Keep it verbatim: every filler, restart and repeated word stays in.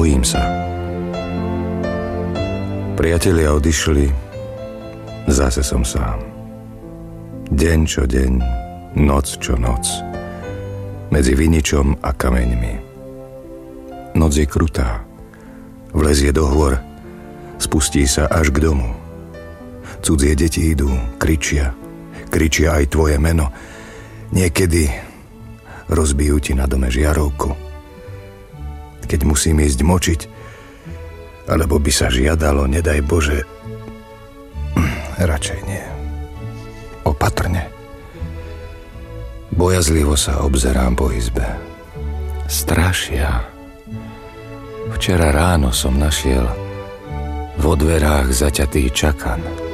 bojím sa. Priatelia odišli, zase som sám. Deň čo deň, noc čo noc, medzi viničom a kameňmi. Noc je krutá, vlezie do hôr, spustí sa až k domu. Cudzie deti idú, kričia, kričia aj tvoje meno. Niekedy rozbijú ti na dome žiarovku. Keď musím ísť močiť, alebo by sa žiadalo, nedaj Bože, radšej nie. Opatrne. Bojazlivo sa obzerám po izbe. Strašia. Včera ráno som našiel vo dverách zaťatý čakan.